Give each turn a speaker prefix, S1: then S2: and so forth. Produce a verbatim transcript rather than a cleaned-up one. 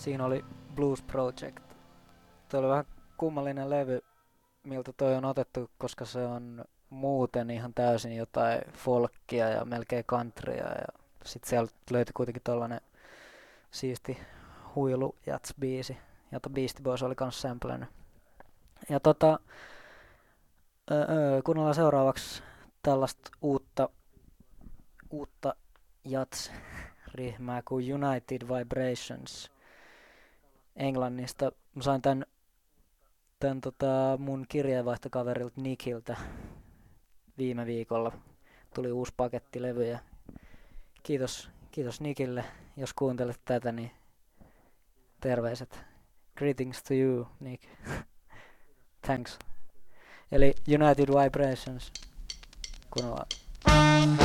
S1: Siinä oli Blues Project. Tuo oli vähän kummallinen levy, miltä toi on otettu, koska se on muuten ihan täysin jotain folkkia ja melkein countrya. Ja sit siellä löytyi kuitenkin tollanen siisti huilu jats-biisi, jota Beastie Boys oli kans samplennyt. Ja tota, öö, kuunnellaan seuraavaksi tällaista uutta, uutta jats-ryhmää kuin United Vibrations Englannista. Mä sain tän, tän tota mun kirjeenvaihtokaverilta Nikiltä viime viikolla. Tuli uusi paketti levyjä. Kiitos, kiitos Nikille. Jos kuuntelet tätä, niin terveiset. Greetings to you, Nick. Thanks. Eli United Vibrations. Kuunnellaan.